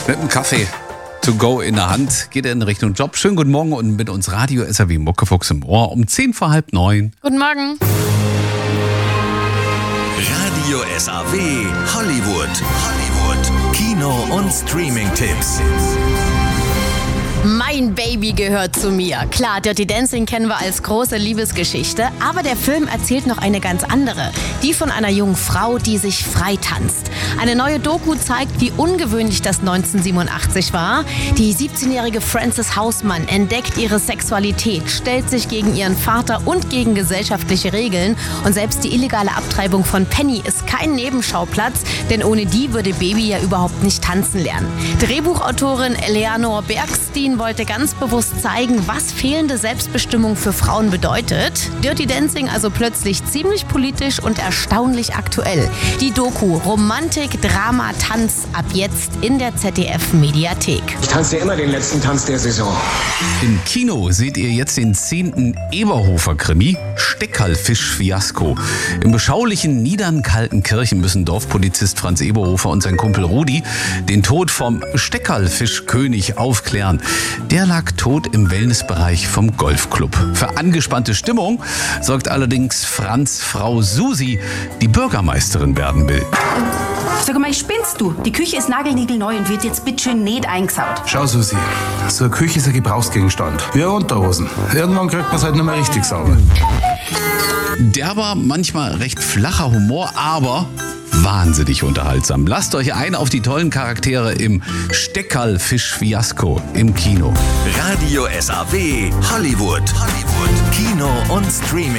Mit einem Kaffee to go in der Hand geht er in Richtung Job. Schönen guten Morgen und mit uns Radio SAW Muckefuchs im Ohr um 8:10. Guten Morgen. Radio SAW Hollywood. Kino- und Streaming-Tipps. Mein Baby gehört zu mir. Klar, Dirty Dancing kennen wir als große Liebesgeschichte, aber der Film erzählt noch eine ganz andere. Die von einer jungen Frau, die sich freitanzt. Eine neue Doku zeigt, wie ungewöhnlich das 1987 war. Die 17-jährige Frances Hausmann entdeckt ihre Sexualität, stellt sich gegen ihren Vater und gegen gesellschaftliche Regeln. Und selbst die illegale Abtreibung von Penny ist kein Nebenschauplatz, denn ohne die würde Baby ja überhaupt nicht tanzen lernen. Drehbuchautorin Eleanor Bergstein wollte ganz bewusst zeigen, was fehlende Selbstbestimmung für Frauen bedeutet. Dirty Dancing also plötzlich ziemlich politisch und erstaunlich aktuell. Die Doku Romantik, Drama, Tanz ab jetzt in der ZDF-Mediathek. Ich tanze immer den letzten Tanz der Saison. Im Kino seht ihr jetzt den 10. Eberhofer-Krimi Steckerlfisch-Fiasko. Im beschaulichen Niedernkaltenkirchen müssen Dorfpolizist Franz Eberhofer und sein Kumpel Rudi den Tod vom Steckerlfischkönig aufklären. Der lag tot im Wellnessbereich vom Golfclub. Für angespannte Stimmung sorgt allerdings Franz' Frau Susi, die Bürgermeisterin werden will. Sag mal, spinnst du? Die Küche ist nagelniegelneu und wird jetzt bitteschön nicht eingesaut. Schau, Susi, so eine Küche ist ein Gebrauchsgegenstand. Wie eine Unterhosen. Irgendwann kriegt man es halt nicht mehr richtig sauber. Derber, manchmal recht flacher Humor, aber wahnsinnig unterhaltsam. Lasst euch ein auf die tollen Charaktere im Steckerlfisch-Fiasko im Kino. Radio SAW Hollywood. Kino- und Streaming.